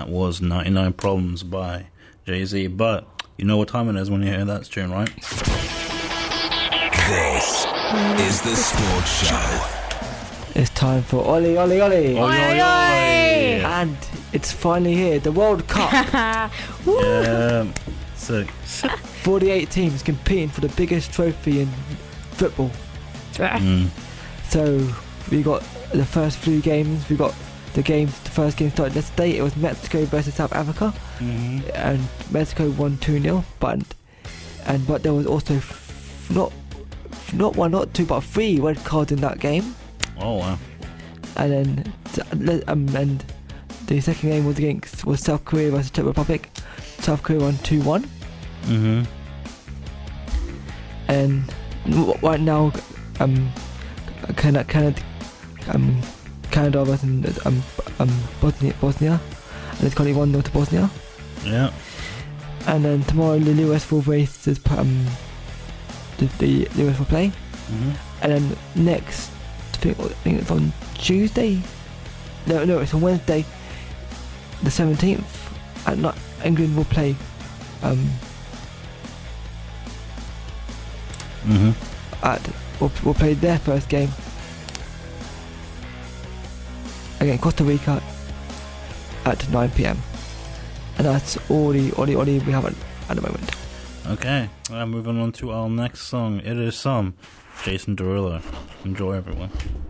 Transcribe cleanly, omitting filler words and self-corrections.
that was 99 Problems by Jay-Z. But you know what time it is when you hear that tune, right? This is the Sports Show. It's time for Ollie, Ollie, Ollie. Oi, oi, oi. And it's finally here, the World Cup. Yeah, sick. 48 teams competing for the biggest trophy in football. So we got the first 3 games. We got the first game started yesterday. It was Mexico versus South Africa, and Mexico won 2-0. But there was also not 1, not 2, but 3 red cards in that game. Oh wow! And then and the second game was South Korea versus Czech Republic. South Korea won 2-1. And right now, Canada versus Bosnia, and it's currently 1-0 to Bosnia. Yeah. And then tomorrow the US will race the US will play. And then next, I think it's on Tuesday. No, it's on Wednesday, the 17th. At night, England will play. Will play their first game against Costa Rica at 9 p.m. And that's all we have at the moment. Okay, moving on to our next song. It is Jason Derulo. Enjoy, everyone.